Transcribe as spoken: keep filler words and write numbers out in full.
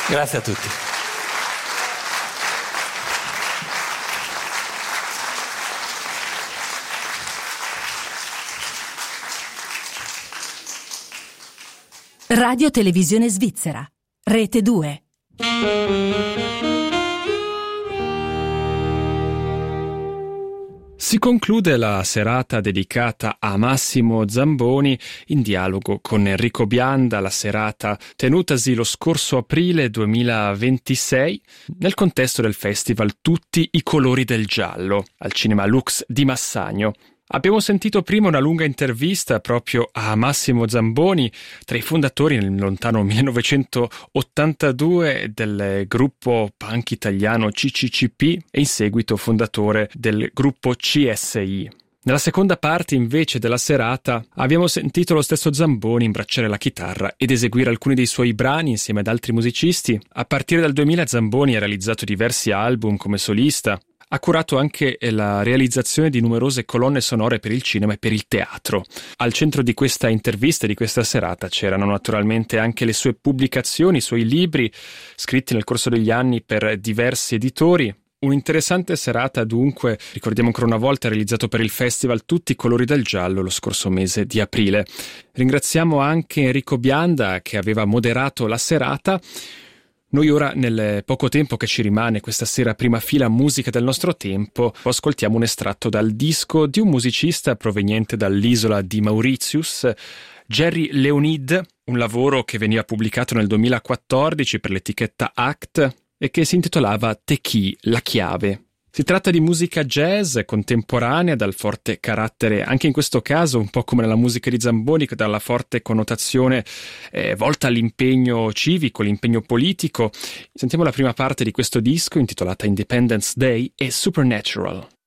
Grazie a tutti. Radio Televisione Svizzera, Rete due. Si conclude la serata dedicata a Massimo Zamboni in dialogo con Enrico Bianda, la serata tenutasi lo scorso aprile duemilaventisei nel contesto del festival Tutti i colori del giallo al Cinema Lux di Massagno. Abbiamo sentito prima una lunga intervista proprio a Massimo Zamboni, tra i fondatori nel lontano millenovecentottantadue del gruppo punk italiano C C C P e in seguito fondatore del gruppo C S I. Nella seconda parte invece della serata abbiamo sentito lo stesso Zamboni imbracciare la chitarra ed eseguire alcuni dei suoi brani insieme ad altri musicisti. A partire dal duemila Zamboni ha realizzato diversi album come solista. Ha curato anche la realizzazione di numerose colonne sonore per il cinema e per il teatro. Al centro di questa intervista, di questa serata, c'erano naturalmente anche le sue pubblicazioni, i suoi libri, scritti nel corso degli anni per diversi editori. Un'interessante serata dunque, ricordiamo ancora una volta, realizzato per il festival Tutti i colori del giallo lo scorso mese di aprile. Ringraziamo anche Enrico Bianda che aveva moderato la serata. Noi ora, nel poco tempo che ci rimane questa sera prima fila musica del nostro tempo, ascoltiamo un estratto dal disco di un musicista proveniente dall'isola di Mauritius, Jerry Leonid, un lavoro che veniva pubblicato nel duemilaquattordici per l'etichetta Act e che si intitolava The Key, la chiave. Si tratta di musica jazz contemporanea dal forte carattere, anche in questo caso un po' come nella musica di Zamboni, dalla forte connotazione eh, volta all'impegno civico, l'impegno politico. Sentiamo la prima parte di questo disco intitolata Independence Day e Supernatural.